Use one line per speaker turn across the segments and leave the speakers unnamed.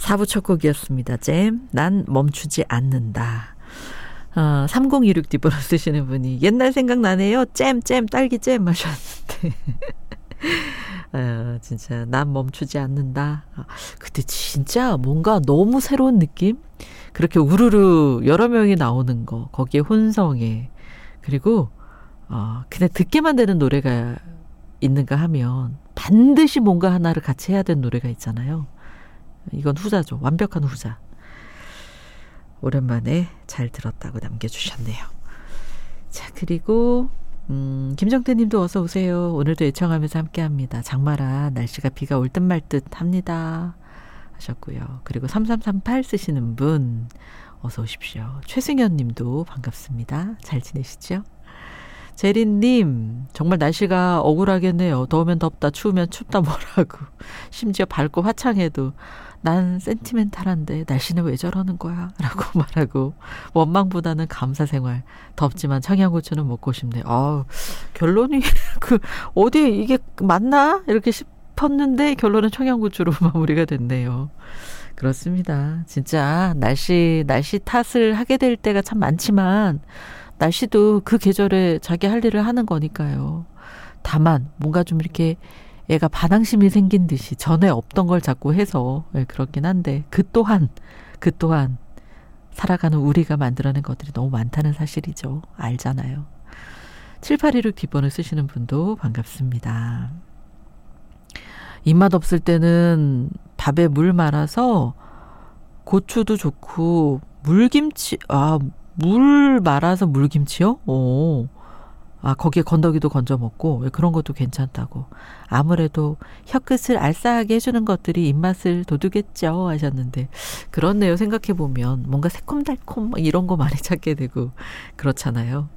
4부 첫 곡이었습니다. 잼, 난 멈추지 않는다. 3026 뒷번호 쓰시는 분이 옛날 생각나네요. 잼, 딸기잼 마셨는데. 진짜 난 멈추지 않는다. 그때 진짜 뭔가 너무 새로운 느낌? 그렇게 우르르 여러 명이 나오는 거, 거기에 혼성에, 그리고 그냥 듣게만 되는 노래가 있는가 하면 반드시 뭔가 하나를 같이 해야 되는 노래가 있잖아요. 이건 후자죠. 완벽한 후자. 오랜만에 잘 들었다고 남겨주셨네요. 자, 그리고 김정태 님도 어서 오세요. 오늘도 애청하면서 함께합니다. 장마라 날씨가 비가 올 듯 말 듯 합니다 하셨고요. 그리고 3338 쓰시는 분 어서 오십시오. 최승현 님도 반갑습니다. 잘 지내시죠? 제린님, 정말 날씨가 억울하겠네요. 더우면 덥다, 추우면 춥다 뭐라고. 심지어 밝고 화창해도 난 센티멘탈한데 날씨는 왜 저러는 거야? 라고 말하고 원망보다는 감사생활. 덥지만 청양고추는 먹고 싶네. 결론이 어디 이게 맞나? 이렇게 싶었는데 결론은 청양고추로 마무리가 됐네요. 그렇습니다. 진짜 날씨 탓을 하게 될 때가 참 많지만 날씨도 그 계절에 자기 할 일을 하는 거니까요. 다만 뭔가 좀 이렇게 얘가 반항심이 생긴 듯이 전에 없던 걸 자꾸 해서 그렇긴 한데 그 또한 살아가는 우리가 만들어낸 것들이 너무 많다는 사실이죠. 알잖아요. 7816 뒷번을 쓰시는 분도 반갑습니다. 입맛 없을 때는 밥에 물 말아서 고추도 좋고 물김치 물 말아서 물김치요? 거기에 건더기도 건져 먹고 그런 것도 괜찮다고. 아무래도 혀끝을 알싸하게 해주는 것들이 입맛을 돋우겠죠 하셨는데 그렇네요. 생각해보면 뭔가 새콤달콤 이런 거 많이 찾게 되고 그렇잖아요.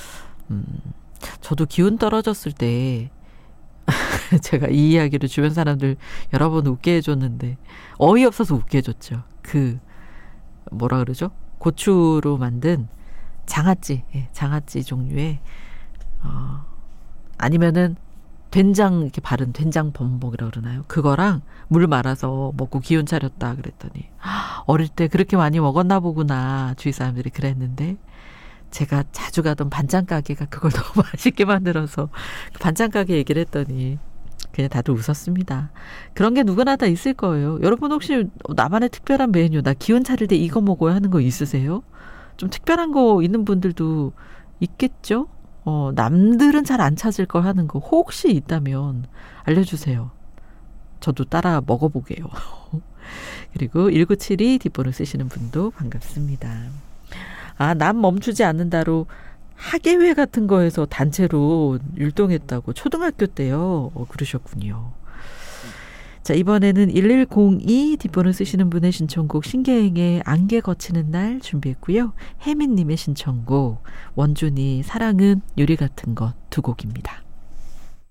저도 기운 떨어졌을 때 제가 이 이야기를 주변 사람들 여러 번 웃게 해줬는데 어이없어서 웃게 해줬죠. 뭐라 그러죠? 고추로 만든 장아찌 종류의 아니면은 된장 이렇게 바른 된장 범벅이라고 그러나요? 그거랑 물 말아서 먹고 기운 차렸다 그랬더니 어릴 때 그렇게 많이 먹었나 보구나 주위 사람들이 그랬는데 제가 자주 가던 반찬 가게가 그걸 너무 맛있게 만들어서 그 반찬 가게 얘기를 했더니 그냥 다들 웃었습니다. 그런 게 누구나 다 있을 거예요. 여러분 혹시 나만의 특별한 메뉴 나 기운 차릴 때 이거 먹어야 하는 거 있으세요? 좀 특별한 거 있는 분들도 있겠죠? 남들은 잘 안 찾을 걸 하는 거 혹시 있다면 알려주세요. 저도 따라 먹어보게요. 그리고 1972 뒷번호 쓰시는 분도 반갑습니다. 난 멈추지 않는다로 학예회 같은 거에서 단체로 율동했다고 초등학교 때요. 그러셨군요. 자, 이번에는 1102 뒷번호 쓰시는 분의 신청곡 신계행의 안개 거치는 날 준비했고요. 혜민님의 신청곡 원준이 사랑은 유리 같은 것 두 곡입니다.